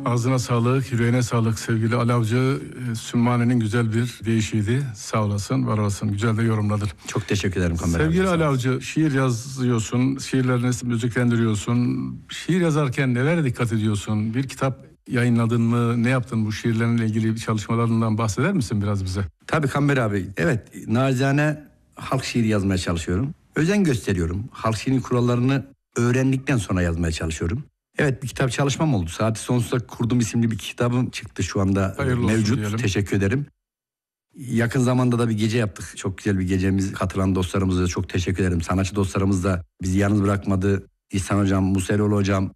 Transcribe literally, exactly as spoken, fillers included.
Ağzına sağlık, yüreğine sağlık sevgili Ali Avcı. Sümmani'nin güzel bir deyişiydi. Sağ olasın, var olasın. Güzel de yorumladın. Çok teşekkür ederim Kamber abi. Sevgili Ali Avcı, şiir yazıyorsun, şiirlerini müziklendiriyorsun. Şiir yazarken nelere dikkat ediyorsun? Bir kitap yayınladın mı? Ne yaptın bu şiirlerle ilgili çalışmalarından bahseder misin biraz bize? Tabii Kamber abi. Evet, nacizane halk şiiri yazmaya çalışıyorum. Özen gösteriyorum. Halk şiirinin kurallarını öğrendikten sonra yazmaya çalışıyorum. Evet, bir kitap çalışmam oldu. Saati Sonsuza Kurdum isimli bir kitabım çıktı şu anda. Hayırlı mevcut. diyelim. Teşekkür ederim. Yakın zamanda da bir gece yaptık. Çok güzel bir gecemiz. Katılan dostlarımıza da çok teşekkür ederim. Sanatçı dostlarımız da bizi yalnız bırakmadı. İhsan Hocam, Musa Erol Hocam,